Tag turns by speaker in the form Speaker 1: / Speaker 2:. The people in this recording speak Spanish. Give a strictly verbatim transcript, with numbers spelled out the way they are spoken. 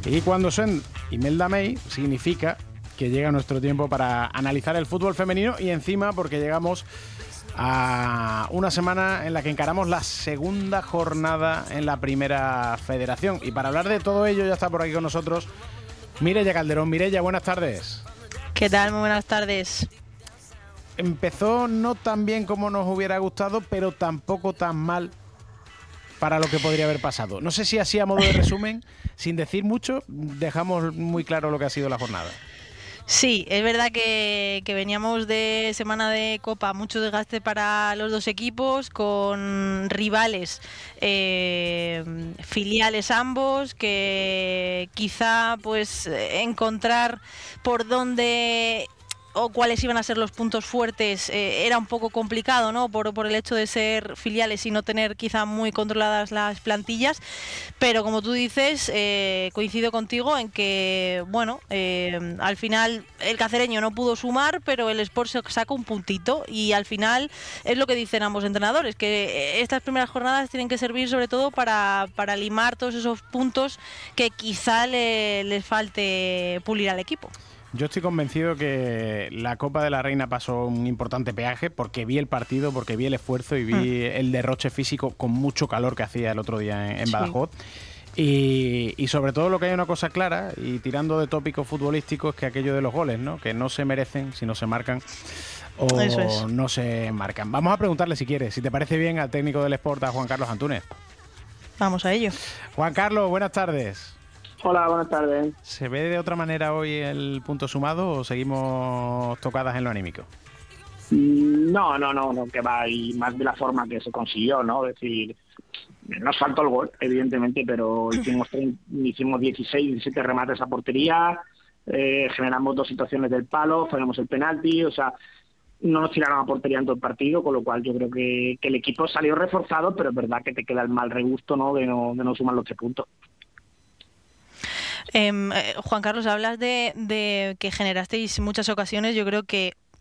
Speaker 1: Y cuando suena Imelda May, significa que llega nuestro tiempo para analizar el fútbol femenino y encima porque llegamos a una semana en la que encaramos la segunda jornada en la Primera Federación. Y para hablar de todo ello ya está por aquí con nosotros Mireia Calderón. Mireia, buenas tardes.
Speaker 2: ¿Qué tal? Muy buenas tardes.
Speaker 1: Empezó no tan bien como nos hubiera gustado, pero tampoco tan mal para lo que podría haber pasado. No sé si así a modo de resumen, sin decir mucho, dejamos muy claro lo que ha sido la jornada.
Speaker 2: Sí, es verdad que, que veníamos de semana de Copa, mucho desgaste para los dos equipos, con rivales eh, filiales ambos, que quizá pues encontrar por dónde o cuáles iban a ser los puntos fuertes eh, era un poco complicado, ¿no? Por, por el hecho de ser filiales y no tener quizá muy controladas las plantillas, pero como tú dices, eh, coincido contigo en que, bueno, eh, al final el cacereño no pudo sumar, pero el Sport se saca un puntito y al final es lo que dicen ambos entrenadores, que estas primeras jornadas tienen que servir sobre todo para, para limar todos esos puntos que quizá le, les falte pulir al equipo.
Speaker 1: Yo estoy convencido que la Copa de la Reina pasó un importante peaje porque vi el partido, porque vi el esfuerzo y vi mm. el derroche físico con mucho calor que hacía el otro día en, en Badajoz. Sí. Y, y sobre todo lo que hay una cosa clara, y tirando de tópicos futbolísticos, que aquello de los goles, ¿no? Que no se merecen si no se marcan o es. no se marcan. Vamos a preguntarle si quieres, si te parece bien, al técnico del Sport, a Juan Carlos Antúnez.
Speaker 2: Vamos a ello.
Speaker 1: Juan Carlos, buenas tardes.
Speaker 3: Hola, buenas tardes.
Speaker 1: ¿Se ve de otra manera hoy el punto sumado o seguimos tocadas en lo anímico?
Speaker 3: No, no, no, no, que va y más de la forma que se consiguió, ¿no? Es decir, nos faltó el gol, evidentemente, pero hicimos, hicimos dieciséis, diecisiete remates a portería, eh, generamos dos situaciones del palo, fallamos el penalti, o sea, no nos tiraron a portería en todo el partido, con lo cual yo creo que, que el equipo salió reforzado, pero es verdad que te queda el mal regusto, ¿no? De no, de no sumar los tres puntos.
Speaker 2: Eh, Juan Carlos, hablas de, de que generasteis muchas ocasiones. Yo creo que